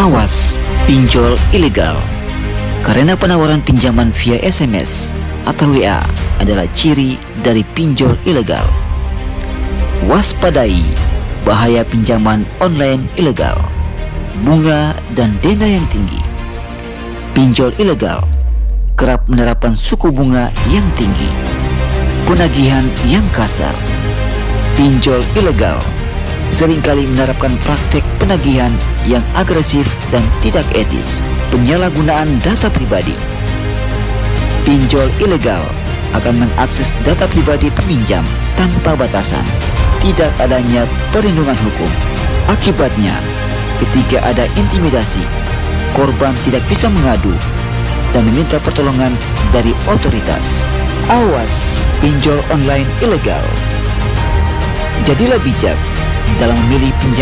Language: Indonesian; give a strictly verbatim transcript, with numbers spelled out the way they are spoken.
Awas pinjol ilegal. Karena penawaran pinjaman via S M S atau W A adalah ciri dari pinjol ilegal. Waspadai bahaya pinjaman online ilegal, bunga dan denda yang tinggi. Pinjol ilegal kerap menerapkan suku bunga yang tinggi, penagihan yang kasar. Pinjol ilegal seringkali menerapkan praktek penagihan yang agresif dan tidak etis, penyalahgunaan data pribadi. Pinjol ilegal akan mengakses data pribadi peminjam tanpa batasan, tidak adanya perlindungan hukum. Akibatnya, ketika ada intimidasi, korban tidak bisa mengadu dan meminta pertolongan dari otoritas. Awas pinjol online ilegal. Jadilah bijak dalam memilih pinjaman